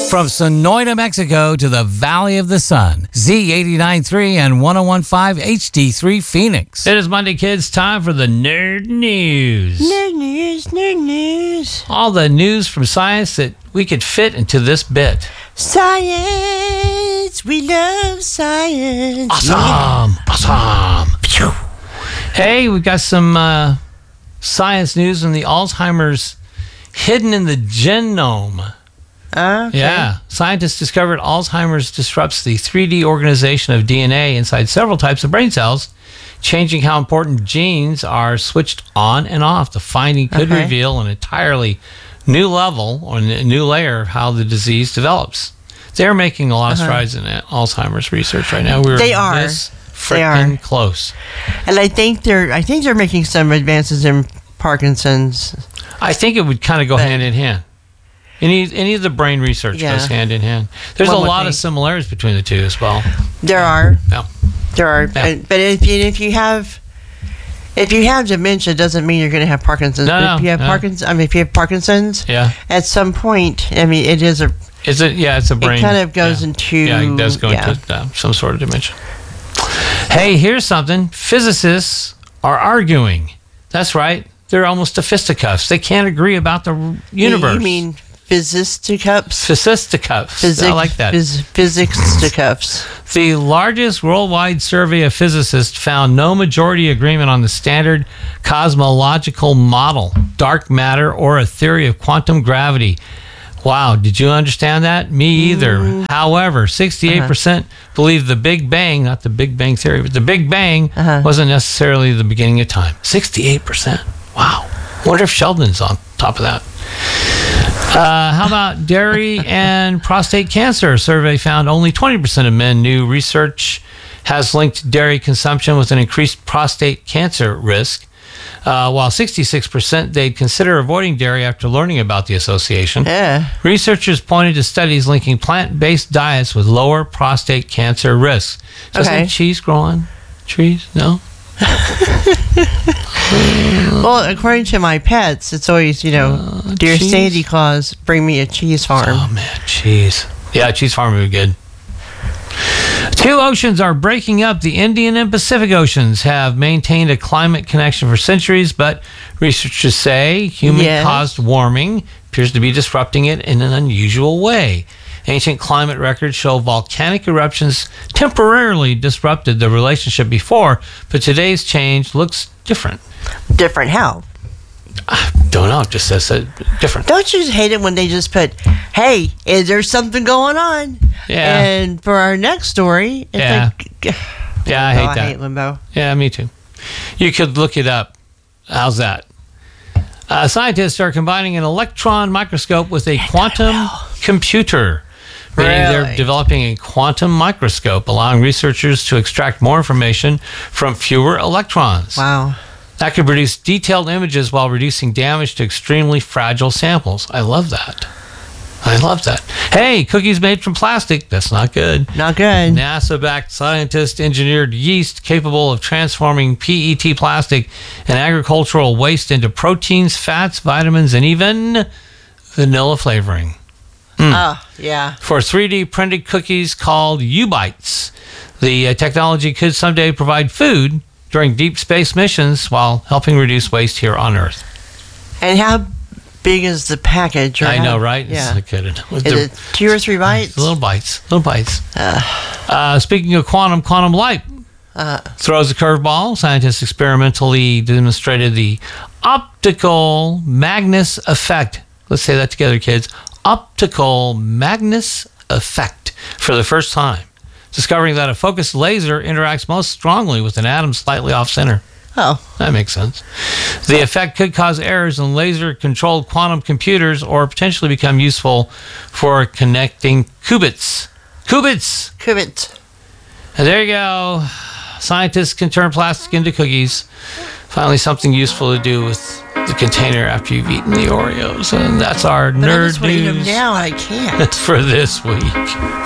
From Sonoita, Mexico to the Valley of the Sun, Z89.3 and 101.5 HD3 Phoenix. It is Monday, kids. Time for the Nerd News. Nerd news, nerd news. All the news from science that we could fit into this bit. Science, we love science. Awesome. Phew. Hey, we got some science news on the Alzheimer's hidden in the genome. Okay. Yeah. Scientists discovered Alzheimer's disrupts the 3D organization of DNA inside several types of brain cells, changing how important genes are switched on and off. The finding could reveal an entirely new level or a new layer of how the disease develops. They're making a lot of strides in Alzheimer's research right now. They are Freaking close. And I think they're making some advances in Parkinson's. I think it would kind of go hand in hand. Any of the brain research goes hand in hand. There's a lot of similarities between the two as well. There are. Yeah. There are. Yeah. But if you have dementia, it doesn't mean you're going to have Parkinson's. If you have Parkinson's, at some point, I mean, it is a. It's a brain. It kind of goes into. Yeah, it does go into some sort of dementia. Hey, here's something. Physicists are arguing. That's right. They're almost to fisticuffs. They can't agree about the universe. You mean fisticuffs? Fisticuffs. I like that. Fisticuffs. The largest worldwide survey of physicists found no majority agreement on the standard cosmological model, dark matter, or a theory of quantum gravity. Wow, did you understand that? Me either. However, 68% believe the Big Bang, not the Big Bang Theory, but the Big Bang wasn't necessarily the beginning of time. 68%. Wow. Wonder if Sheldon's on top of that. How about dairy and prostate cancer? A survey found only 20% of men knew research has linked dairy consumption with an increased prostate cancer risk, while 66% they'd consider avoiding dairy after learning about the association. Yeah. Researchers pointed to studies linking plant-based diets with lower prostate cancer risks. Doesn't cheese grow on trees? No? Well, according to my pets, it's always, dear cheese? Sandy Claus, bring me a cheese farm. Oh, man, cheese. Yeah, cheese farm would be good. Two oceans are breaking up. The Indian and Pacific Oceans have maintained a climate connection for centuries, but researchers say human-caused warming appears to be disrupting it in an unusual way. Ancient climate records show volcanic eruptions temporarily disrupted the relationship before, but today's change looks different. Different how? I don't know. It just says different. Don't you hate it when they just put, hey, is there something going on? Yeah. And for our next story, it's I hate that. I hate limbo. Yeah, me too. You could look it up. How's that? Scientists are combining an electron microscope with a quantum computer. They're developing a quantum microscope, allowing researchers to extract more information from fewer electrons. Wow. That could produce detailed images while reducing damage to extremely fragile samples. I love that. Hey, cookies made from plastic. That's not good. Not good. NASA-backed scientist engineered yeast capable of transforming PET plastic and agricultural waste into proteins, fats, vitamins, and even vanilla flavoring. Oh, yeah. For 3D printed cookies called U-Bites. The technology could someday provide food during deep space missions while helping reduce waste here on Earth. And how big is the package? I know, right? Yeah. Is it 2 or 3 bites? Little bites. Speaking of quantum light throws a curveball. Scientists experimentally demonstrated the optical Magnus effect. Let's say that together, kids. Optical Magnus effect for the first time, discovering that a focused laser interacts most strongly with an atom slightly off-center. Oh. That makes sense. The effect could cause errors in laser-controlled quantum computers or potentially become useful for connecting qubits. And there you go. Scientists can turn plastic into cookies. Finally, something useful to do with the container after you've eaten the Oreos. And that's our nerd news. Now I can't. For this week.